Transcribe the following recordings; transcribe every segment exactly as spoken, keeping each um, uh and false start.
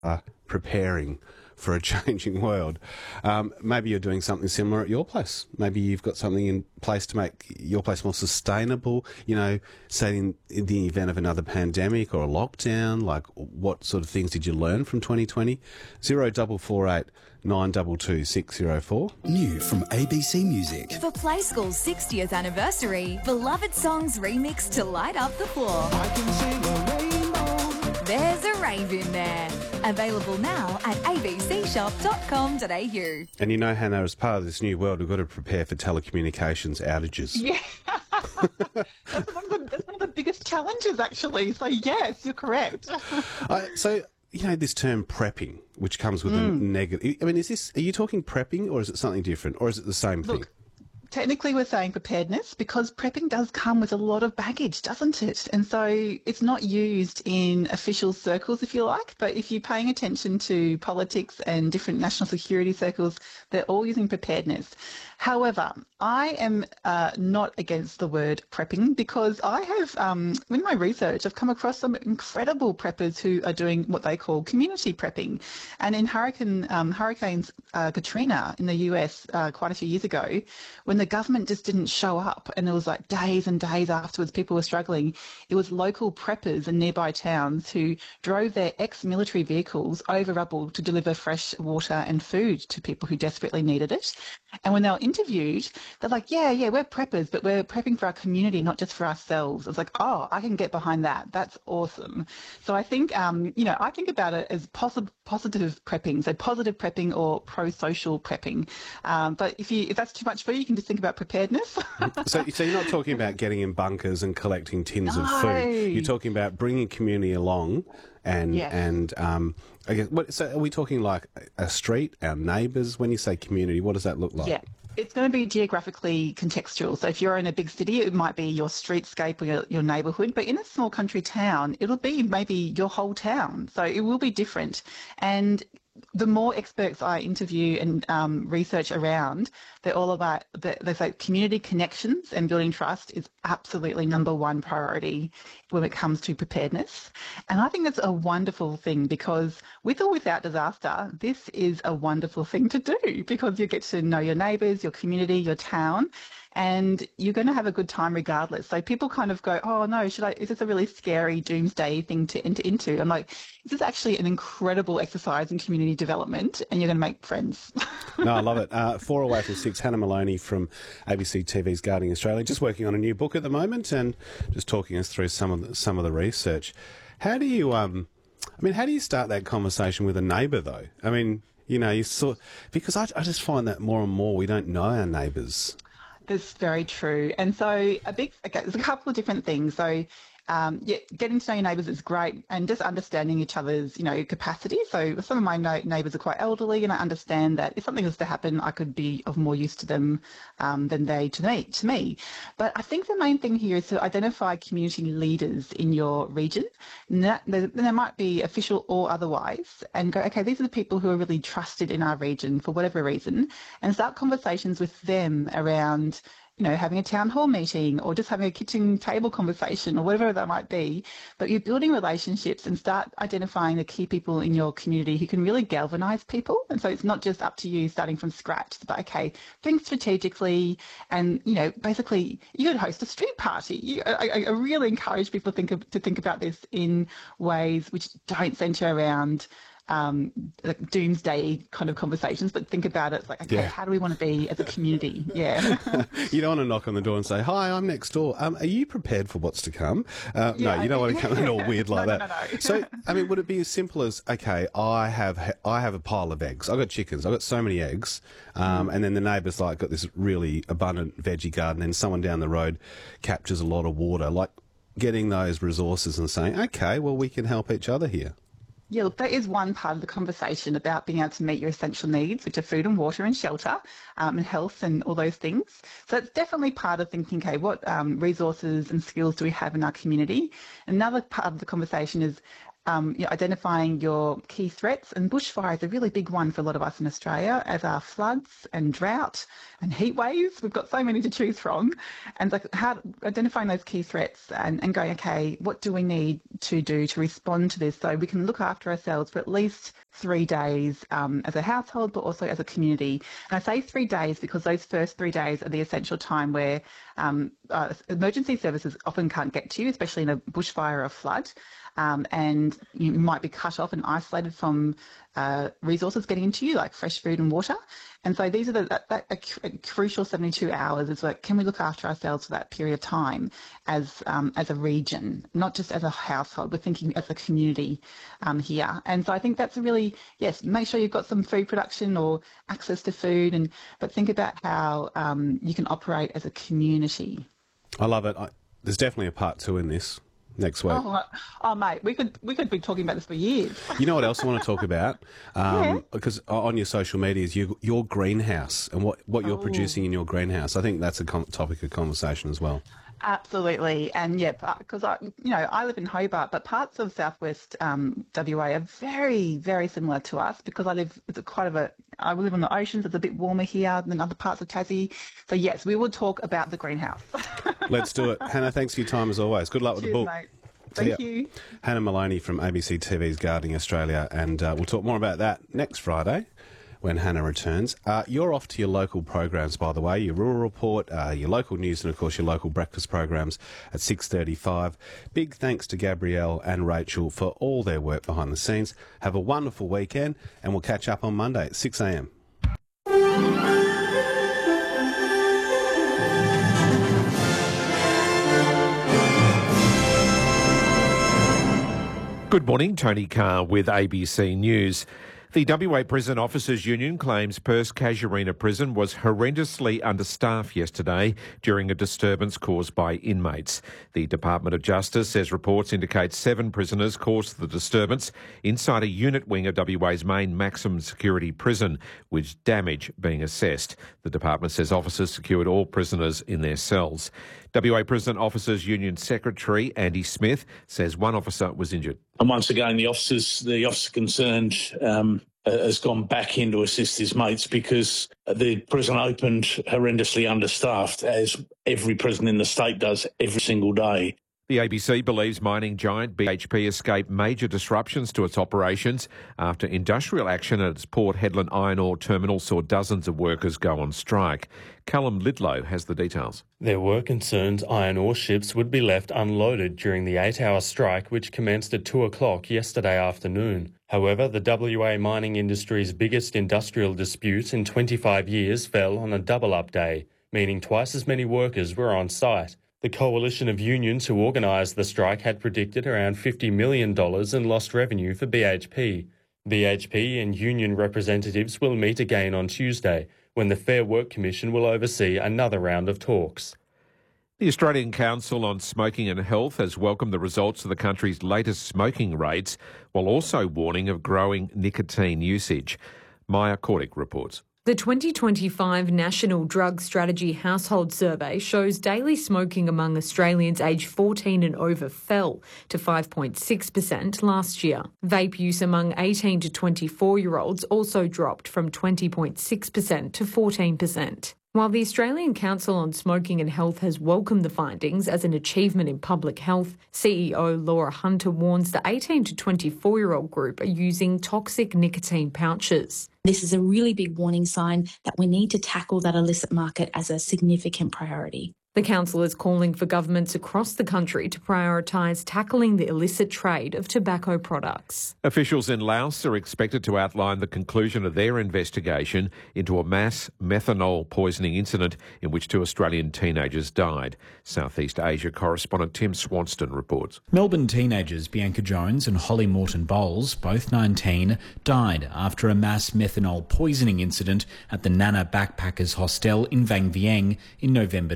uh, preparing for a changing world. Um, maybe you're doing something similar at your place. Maybe you've got something in place to make your place more sustainable. You know, say in, in the event of another pandemic or a lockdown, like what sort of things did you learn from twenty twenty? Zero double four eight nine two two six zero four. New from A B C Music. For Play School's sixtieth anniversary, beloved songs remixed to light up the floor. I can sing a rainbow. There's a rave in there. Available now at a b c shop dot com dot a u. And you know, Hannah, as part of this new world, we've got to prepare for telecommunications outages. Yeah. that's, one of the, that's one of the biggest challenges, actually. So, yes, you're correct. I, so, you know, this term prepping, which comes with mm. a negative... I mean, is this... Are you talking prepping or is it something different? Or is it the same Look, thing? Technically, we're saying preparedness because prepping does come with a lot of baggage, doesn't it? And so it's not used in official circles, if you like, but if you're paying attention to politics and different national security circles, they're all using preparedness. However, I am uh, not against the word prepping because I have, um, in my research, I've come across some incredible preppers who are doing what they call community prepping. And in Hurricane, um, Hurricanes uh, Katrina in the U S uh, quite a few years ago, when the government just didn't show up and it was like days and days afterwards people were struggling, it was local preppers in nearby towns who drove their ex-military vehicles over rubble to deliver fresh water and food to people who desperately needed it. And when they were interviewed, they're like, yeah, yeah, we're preppers, but we're prepping for our community, not just for ourselves. I was like, oh, I can get behind that. That's awesome. So I think, um, you know, I think about it as posi- positive prepping, so positive prepping or pro-social prepping. Um, but if you if that's too much for you, you can just think about preparedness. so, so you're not talking about getting in bunkers and collecting tins No. of food. You're talking about bringing community along and, Yes. and um, I guess, what, so are we talking like a street, our neighbours? When you say community, what does that look like? Yeah. It's going to be geographically contextual. So if you're in a big city, it might be your streetscape or your, your neighbourhood. But in a small country town, it'll be maybe your whole town. So it will be different. And the more experts I interview and um, research around, they're all about, they say community connections and building trust is absolutely number one priority when it comes to preparedness. And I think that's a wonderful thing because with or without disaster, this is a wonderful thing to do because you get to know your neighbours, your community, your town, and you're going to have a good time regardless. So people kind of go, oh no, should I, is this a really scary doomsday thing to enter into? I'm like, this is actually an incredible exercise in community development and you're going to make friends. No, I love it. Uh, four oh eight oh six, Hannah Maloney from A B C T V's Guarding Australia, just working on a new book at the moment and just talking us through some of the, some of the research. How do you, um, I mean, how do you start that conversation with a neighbour though? I mean, you know, you sort, because I, I just find that more and more we don't know our neighbours. That's very true. And so a big, okay, there's a couple of different things. So um, yeah, getting to know your neighbours is great and just understanding each other's, you know, capacity. So some of my no- neighbours are quite elderly and I understand that if something was to happen, I could be of more use to them um, than they to me, to me. But I think the main thing here is to identify community leaders in your region. And that, there, there might be official or otherwise and go, okay, these are the people who are really trusted in our region for whatever reason and start conversations with them around, you know, having a town hall meeting or just having a kitchen table conversation or whatever that might be. But you're building relationships and start identifying the key people in your community who can really galvanise people. And so it's not just up to you starting from scratch, but okay, think strategically and, you know, basically you could host a street party. You, I, I really encourage people to think, of, to think about this in ways which don't centre around Um, like doomsday kind of conversations, but think about it like, okay, Yeah. how do we want to be as a community? Yeah. You don't want to knock on the door and say, hi, I'm next door. Um, are you prepared for what's to come? Uh, Yeah, no, you don't want to come in all weird like No, no, that. no, no. So, I mean, would it be as simple as, okay, I have I have a pile of eggs. I've got chickens. I've got so many eggs. Um, Mm. and then the neighbour's like got this really abundant veggie garden and someone down the road captures a lot of water. Like getting those resources and saying, okay, well, we can help each other here. Yeah, look, that is one part of the conversation about being able to meet your essential needs, which are food and water and shelter um, and health and all those things. So it's definitely part of thinking, okay, what um, resources and skills do we have in our community? Another part of the conversation is um, you know, identifying your key threats. And bushfire is a really big one for a lot of us in Australia, as are floods and drought and heat waves. We've got so many to choose from. And like how identifying those key threats and, and going, okay, what do we need to do to respond to this so we can look after ourselves for at least three days um, as a household, but also as a community. And I say three days because those first three days are the essential time where um, uh, emergency services often can't get to you, especially in a bushfire or flood. Um, and you might be cut off and isolated from uh, resources getting into you, like fresh food and water. And so these are the that, that a, a crucial seventy-two hours is like, can we look after ourselves for that period of time as um, as a region, not just as a household. We're thinking as a community um, here. And so I think that's a really, yes, make sure you've got some food production or access to food, and but think about how um, you can operate as a community. I love it. I, there's definitely a part two in this. Next week. Oh, oh, mate, we could we could be talking about this for years. You know what else I want to talk about? Um, Yeah. Because on your social medias, you, your greenhouse and what, what you're Oh. producing in your greenhouse. I think that's a com- topic of conversation as well. Absolutely, and yeah, because I, you know, I live in Hobart, but parts of southwest um, W A are very, very similar to us because I live. It's a quite of a. I live on the oceans. It's a bit warmer here than other parts of Tassie. So yes, we will talk about the greenhouse. Let's do it. Hannah, thanks for your time as always. Good luck with Cheers, the book. mate. See Thank ya. you. Hannah Maloney from A B C T V's Gardening Australia, and uh, we'll talk more about that next Friday when Hannah returns. Uh, you're off to your local programs, by the way, your Rural Report, uh, your local news, and of course your local breakfast programs at six thirty-five. Big thanks to Gabrielle and Rachel for all their work behind the scenes. Have a wonderful weekend, and we'll catch up on Monday at six a m. Good morning, Tony Carr with A B C News. The W A Prison Officers Union claims Perth's Casuarina Prison was horrendously understaffed yesterday during a disturbance caused by inmates. The Department of Justice says reports indicate seven prisoners caused the disturbance inside a unit wing of W A's main maximum security prison, with damage being assessed. The department says officers secured all prisoners in their cells. W A Prison Officers Union Secretary Andy Smith says one officer was injured. And once again, the officers, the officer concerned um, has gone back in to assist his mates because the prison opened horrendously understaffed, as every prison in the state does every single day. The A B C believes mining giant B H P escaped major disruptions to its operations after industrial action at its Port Hedland iron ore terminal saw dozens of workers go on strike. Callum Lidlow has the details. There were concerns iron ore ships would be left unloaded during the eight-hour strike which commenced at two o'clock yesterday afternoon. However, the W A mining industry's biggest industrial dispute in twenty-five years fell on a double-up day, meaning twice as many workers were on site. The coalition of unions who organised the strike had predicted around fifty million dollars in lost revenue for B H P. B H P and union representatives will meet again on Tuesday, when the Fair Work Commission will oversee another round of talks. The Australian Council on Smoking and Health has welcomed the results of the country's latest smoking rates, while also warning of growing nicotine usage. Maya Kordick reports. The twenty twenty-five National Drug Strategy Household Survey shows daily smoking among Australians aged fourteen and over fell to five point six percent last year. Vape use among eighteen to twenty-four-year-olds also dropped from twenty point six percent to fourteen percent. While the Australian Council on Smoking and Health has welcomed the findings as an achievement in public health, C E O Laura Hunter warns the eighteen to twenty-four-year-old group are using toxic nicotine pouches. This is a really big warning sign that we need to tackle that illicit market as a significant priority. The council is calling for governments across the country to prioritise tackling the illicit trade of tobacco products. Officials in Laos are expected to outline the conclusion of their investigation into a mass methanol poisoning incident in which two Australian teenagers died. Southeast Asia correspondent Tim Swanston reports. Melbourne teenagers Bianca Jones and Holly Morton Bowles, both nineteen, died after a mass methanol poisoning incident at the Nana Backpackers Hostel in Vang Vieng in November twenty twenty.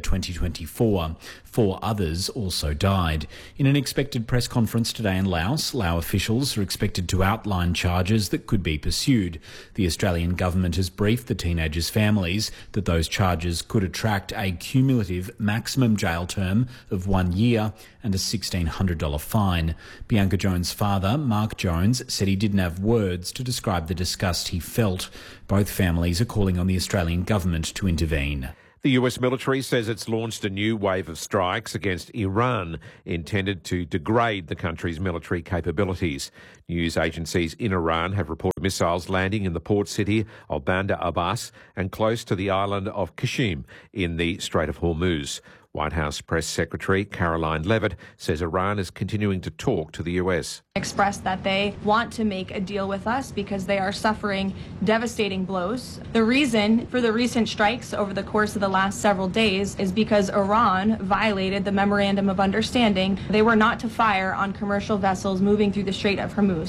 twenty-four. Four others also died. In an expected press conference today in Laos, Lao officials are expected to outline charges that could be pursued. The Australian government has briefed the teenagers' families that those charges could attract a cumulative maximum jail term of one year and a sixteen hundred dollars fine. Bianca Jones' father, Mark Jones, said he didn't have words to describe the disgust he felt. Both families are calling on the Australian government to intervene. The U S military says it's launched a new wave of strikes against Iran intended to degrade the country's military capabilities. News agencies in Iran have reported missiles landing in the port city of Bandar Abbas and close to the island of Qassim in the Strait of Hormuz. White House Press Secretary Caroline Leavitt says Iran is continuing to talk to the U S. Expressed that they want to make a deal with us because they are suffering devastating blows. The reason for the recent strikes over the course of the last several days is because Iran violated the Memorandum of Understanding. They were not to fire on commercial vessels moving through the Strait of Hormuz.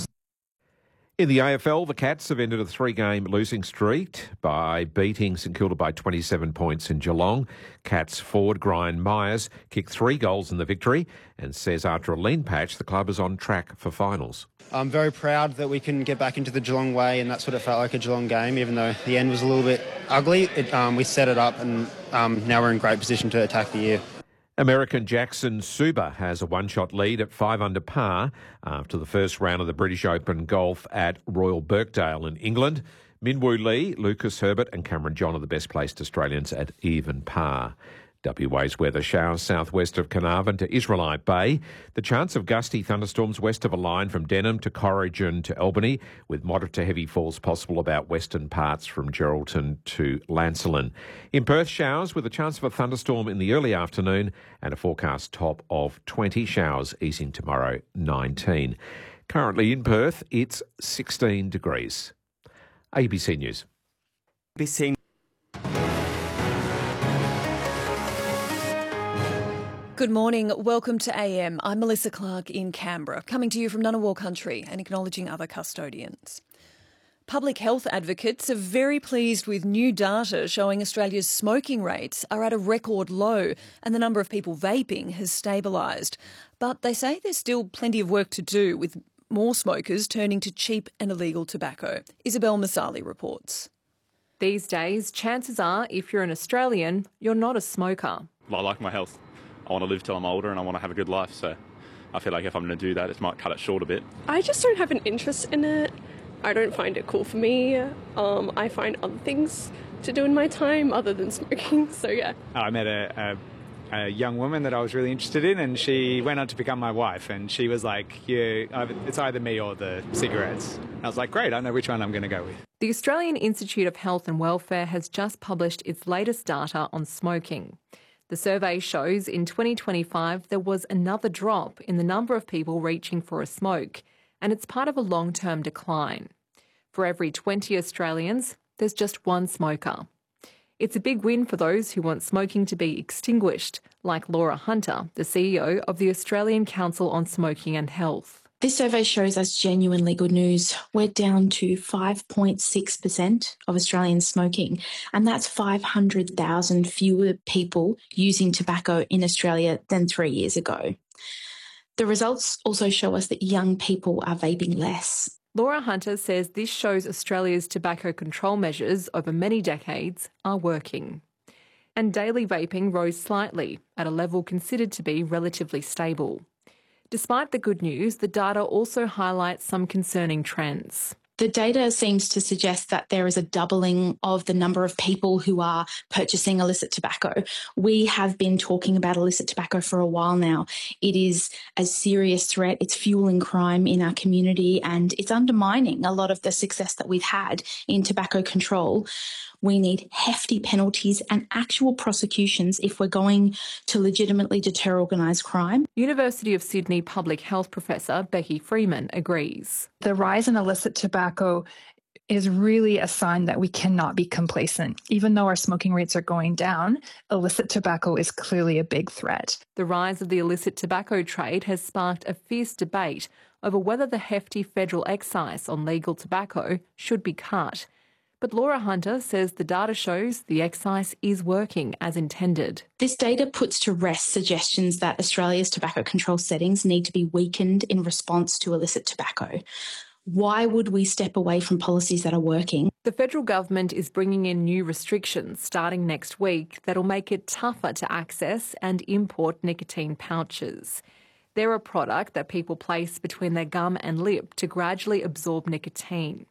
In the A F L, the Cats have ended a three-game losing streak by beating St Kilda by twenty-seven points in Geelong. Cats forward Brian Myers kicked three goals in the victory and says after a lean patch, the club is on track for finals. I'm very proud that we can get back into the Geelong way, and that's what it felt like, a Geelong game, even though the end was a little bit ugly. It, um, we set it up, and um, now we're in great position to attack the year. American Jackson Suba has a one-shot lead at five under par after the first round of the British Open golf at Royal Birkdale in England. Minwoo Lee, Lucas Herbert and Cameron John are the best-placed Australians at even par. W A's weather: showers southwest of Carnarvon to Israelite Bay. The chance of gusty thunderstorms west of a line from Denham to Corrigan to Albany, with moderate to heavy falls possible about western parts from Geraldton to Lancelin. In Perth, showers with a chance of a thunderstorm in the early afternoon and a forecast top of twenty. Showers easing tomorrow, nineteen. Currently in Perth, it's sixteen degrees. A B C News. A B C Good morning. Welcome to A M. I'm Melissa Clark in Canberra, coming to you from Ngunnawal country and acknowledging other custodians. Public health advocates are very pleased with new data showing Australia's smoking rates are at a record low and the number of people vaping has stabilised. But they say there's still plenty of work to do, with more smokers turning to cheap and illegal tobacco. Isabel Masali reports. These days, chances are, if you're an Australian, you're not a smoker. I like my health. I want to live till I'm older and I want to have a good life, so I feel like if I'm going to do that, it might cut it short a bit. I just don't have an interest in it. I don't find it cool for me. Um, I find other things to do in my time other than smoking, so yeah. I met a, a, a young woman that I was really interested in, and she went on to become my wife, and she was like, yeah, it's either me or the cigarettes. And I was like, great, I know which one I'm going to go with. The Australian Institute of Health and Welfare has just published its latest data on smoking. The survey shows in twenty twenty-five there was another drop in the number of people reaching for a smoke, and it's part of a long-term decline. For every twenty Australians, there's just one smoker. It's a big win for those who want smoking to be extinguished, like Laura Hunter, the C E O of the Australian Council on Smoking and Health. This survey shows us genuinely good news. We're down to five point six percent of Australians smoking, and that's five hundred thousand fewer people using tobacco in Australia than three years ago. The results also show us that young people are vaping less. Laura Hunter says this shows Australia's tobacco control measures over many decades are working. And daily vaping rose slightly, at a level considered to be relatively stable. Despite the good news, the data also highlights some concerning trends. The data seems to suggest that there is a doubling of the number of people who are purchasing illicit tobacco. We have been talking about illicit tobacco for a while now. It is a serious threat. It's fueling crime in our community, and it's undermining a lot of the success that we've had in tobacco control. We need hefty penalties and actual prosecutions if we're going to legitimately deter organised crime. University of Sydney Public Health Professor Becky Freeman agrees. The rise in illicit tobacco is really a sign that we cannot be complacent. Even though our smoking rates are going down, illicit tobacco is clearly a big threat. The rise of the illicit tobacco trade has sparked a fierce debate over whether the hefty federal excise on legal tobacco should be cut. But But Laura Hunter says the data shows the excise is working as intended. This data puts to rest suggestions that Australia's tobacco control settings need to be weakened in response to illicit tobacco. Why would we step away from policies that are working? The federal government is bringing in new restrictions starting next week that'll make it tougher to access and import nicotine pouches. They're a product that people place between their gum and lip to gradually absorb nicotine.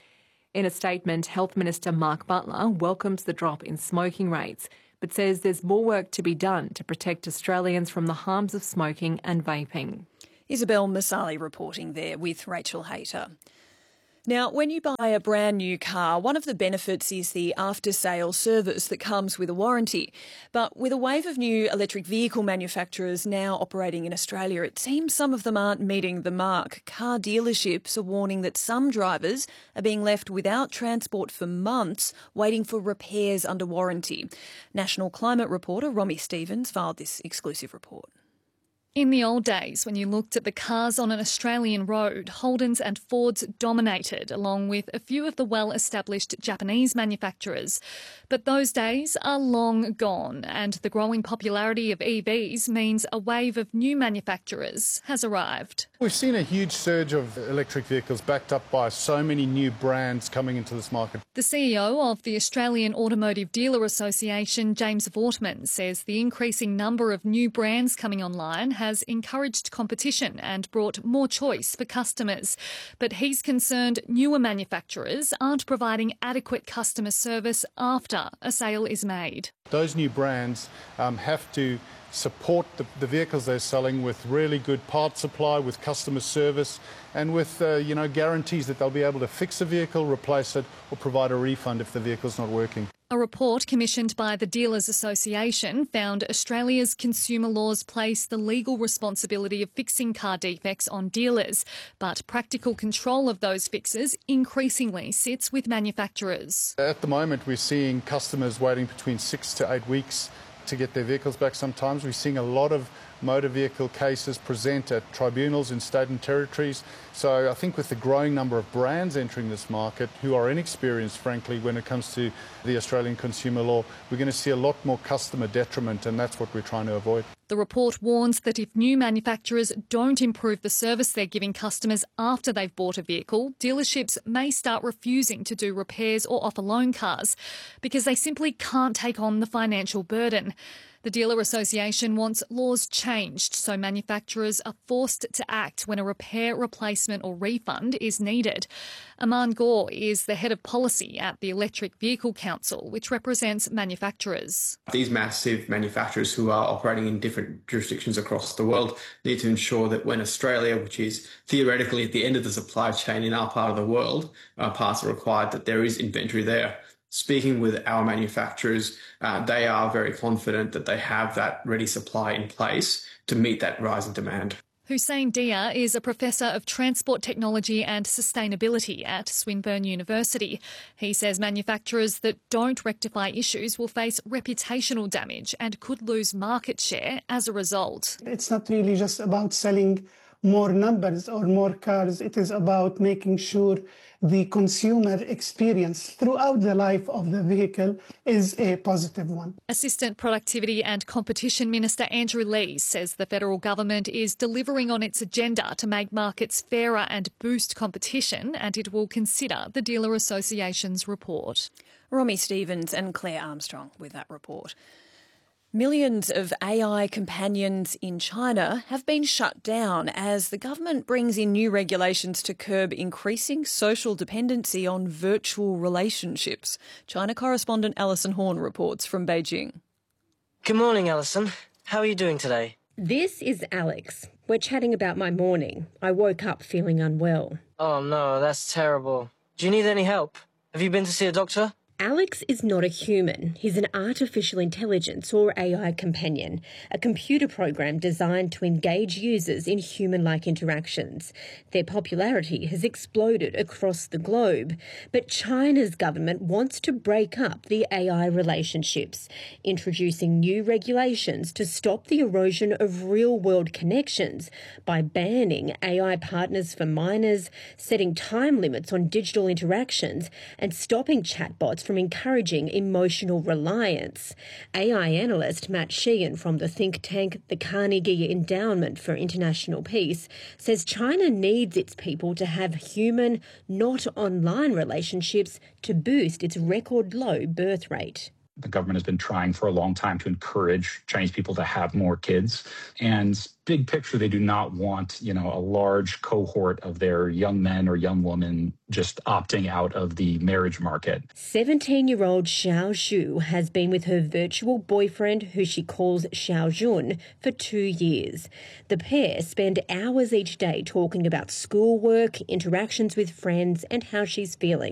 In a statement, Health Minister Mark Butler welcomes the drop in smoking rates, but says there's more work to be done to protect Australians from the harms of smoking and vaping. Isabel Masali reporting there with Rachel Hayter. Now, when you buy a brand new car, one of the benefits is the after-sales service that comes with a warranty. But with a wave of new electric vehicle manufacturers now operating in Australia, it seems some of them aren't meeting the mark. Car dealerships are warning that some drivers are being left without transport for months, waiting for repairs under warranty. National Climate reporter Romy Stevens filed this exclusive report. In the old days, when you looked at the cars on an Australian road, Holdens and Fords dominated, along with a few of the well-established Japanese manufacturers. But those days are long gone, and the growing popularity of E Vs means a wave of new manufacturers has arrived. We've seen a huge surge of electric vehicles backed up by so many new brands coming into this market. The C E O of the Australian Automotive Dealer Association, James Vortman, says the increasing number of new brands coming online has has encouraged competition and brought more choice for customers. But he's concerned newer manufacturers aren't providing adequate customer service after a sale is made. Those new brands um, have to support the, the vehicles they're selling with really good part supply, with customer service, and with uh, you know guarantees that they'll be able to fix a vehicle, replace it, or provide a refund if the vehicle's not working. A report commissioned by the Dealers Association found Australia's consumer laws place the legal responsibility of fixing car defects on dealers, but practical control of those fixes increasingly sits with manufacturers. At the moment, we're seeing customers waiting between six to eight weeks to get their vehicles back sometimes. We're seeing a lot of motor vehicle cases present at tribunals in state and territories. So I think with the growing number of brands entering this market who are inexperienced, frankly, when it comes to the Australian consumer law, we're going to see a lot more customer detriment, and that's what we're trying to avoid. The report warns that if new manufacturers don't improve the service they're giving customers after they've bought a vehicle, dealerships may start refusing to do repairs or offer loan cars because they simply can't take on the financial burden. The Dealer Association wants laws changed so manufacturers are forced to act when a repair, replacement or refund is needed. Aman Gore is the head of policy at the Electric Vehicle Council, which represents manufacturers. These massive manufacturers who are operating in different jurisdictions across the world need to ensure that when Australia, which is theoretically at the end of the supply chain in our part of the world, uh, parts are required, that there is inventory there. Speaking with our manufacturers, uh, they are very confident that they have that ready supply in place to meet that rise in demand. Hussein Dia is a professor of transport technology and sustainability at Swinburne University. He says manufacturers that don't rectify issues will face reputational damage and could lose market share as a result. It's not really just about selling more numbers or more cars. It is about making sure the consumer experience throughout the life of the vehicle is a positive one. Assistant Productivity and Competition Minister Andrew Lees says the federal government is delivering on its agenda to make markets fairer and boost competition, and it will consider the Dealer Association's report. Romy Stevens and Claire Armstrong with that report. Millions of A I companions in China have been shut down as the government brings in new regulations to curb increasing social dependency on virtual relationships. China correspondent Alison Horn reports from Beijing. Good morning, Alison. How are you doing today? This is Alex. We're chatting about my morning. I woke up feeling unwell. Oh no, that's terrible. Do you need any help? Have you been to see a doctor? Alex is not a human. He's an artificial intelligence or A I companion, a computer program designed to engage users in human-like interactions. Their popularity has exploded across the globe, but China's government wants to break up the A I relationships, introducing new regulations to stop the erosion of real-world connections by banning A I partners for minors, setting time limits on digital interactions, and stopping chatbots from encouraging emotional reliance. A I analyst Matt Sheehan from the think tank the Carnegie Endowment for International Peace says China needs its people to have human, not online relationships to boost its record low birth rate. The government has been trying for a long time to encourage Chinese people to have more kids. And big picture, they do not want, you know, a large cohort of their young men or young women just opting out of the marriage market. seventeen-year-old Xiao Zhu has been with her virtual boyfriend, who she calls Xiao Jun, for two years. The pair spend hours each day talking about schoolwork, interactions with friends, and how she's feeling.